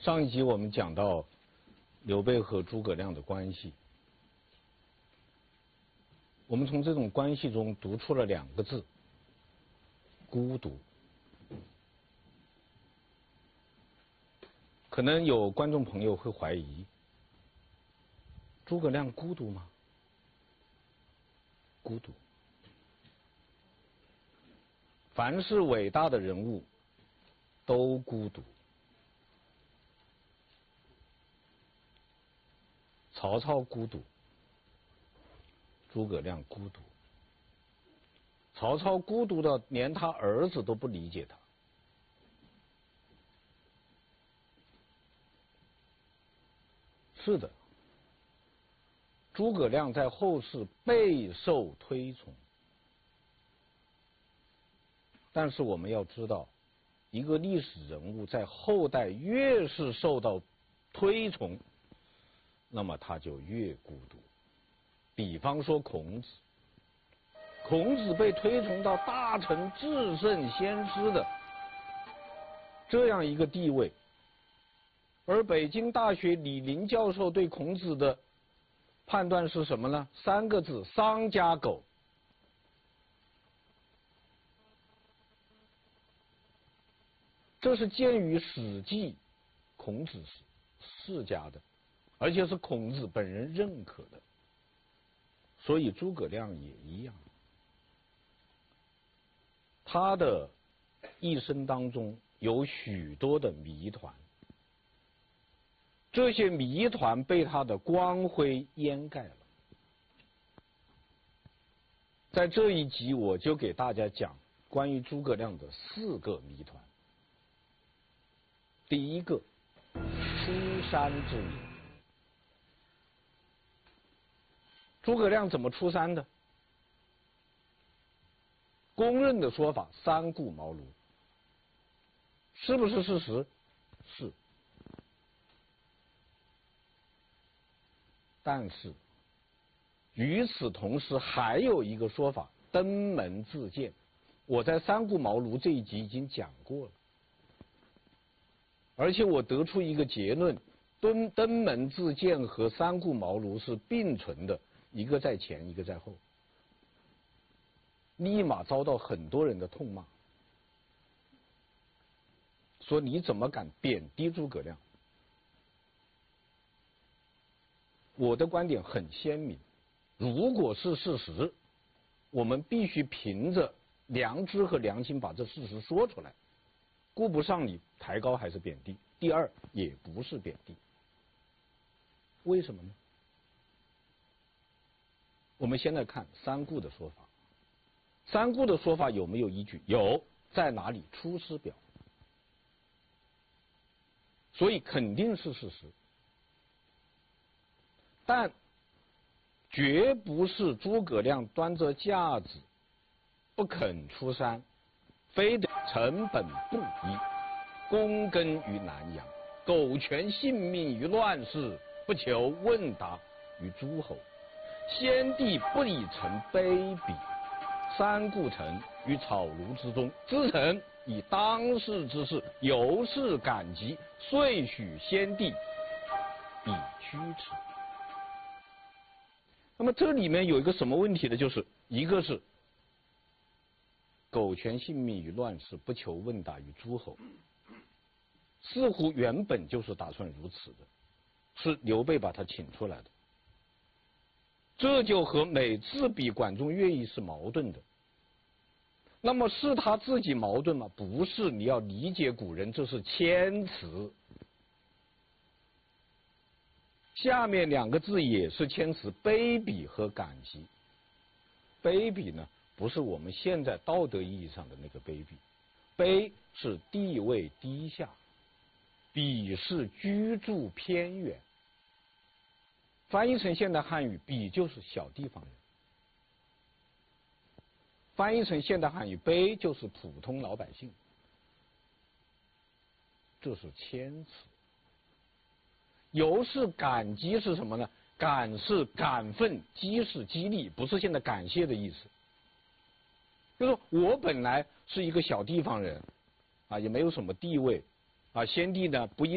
上一集我们讲到刘备和诸葛亮的关系，我们从这种关系中读出了两个字：孤独。可能有观众朋友会怀疑，诸葛亮孤独吗？孤独。凡是伟大的人物都孤独。曹操孤独，诸葛亮孤独。曹操孤独到连他儿子都不理解他。是的，诸葛亮在后世备受推崇。但是我们要知道，一个历史人物在后代越是受到推崇，那么他就越孤独。比方说孔子，孔子被推崇到大成至圣先师的这样一个地位，而北京大学李林教授对孔子的判断是什么呢？3个字：丧家狗。这是鉴于《史记》，孔子是世家的，而且是孔子本人认可的，所以诸葛亮也一样。他的一生当中有许多的谜团，这些谜团被他的光辉掩盖了。在这一集我就给大家讲关于诸葛亮的4个谜团。第一个，出山之谜。诸葛亮怎么出山的？公认的说法，三顾茅庐。是不是事实？是。但是与此同时还有一个说法，登门自荐。我在三顾茅庐这一集已经讲过了，而且我得出一个结论，登门自荐和三顾茅庐是并存的，一个在前，一个在后，立马遭到很多人的痛骂，说你怎么敢贬低诸葛亮？我的观点很鲜明，如果是事实，我们必须凭着良知和良心把这事实说出来，顾不上你抬高还是贬低。第二，也不是贬低。为什么呢？我们先来看三顾的说法。三顾的说法有没有依据？有，在哪里？出师表。所以肯定是事实，但绝不是诸葛亮端着架子不肯出山，非得成本不一，躬耕于南阳，苟全性命于乱世，不求问答于诸侯。先帝不以臣卑鄙，三顾臣于草庐之中，知臣以当世之事，由是感激，遂许先帝以驱驰。那么这里面有一个什么问题呢？就是一个是苟全性命于乱世，不求问答于诸侯，似乎原本就是打算如此的，是刘备把他请出来的，这就和每次比管仲乐毅是矛盾的。那么是他自己矛盾吗？不是，你要理解古人，这是谦辞。下面2个字也是谦辞，卑鄙和感激。卑鄙呢，不是我们现在道德意义上的那个卑鄙，卑是地位低下，鄙是居住偏远。翻译成现代汉语，鄙就是小地方人；翻译成现代汉语，卑就是普通老百姓。这是谦辞。由是感激是什么呢？感是感奋，激是激励，不是现在感谢的意思。就是说我本来是一个小地方人，也没有什么地位，先帝呢不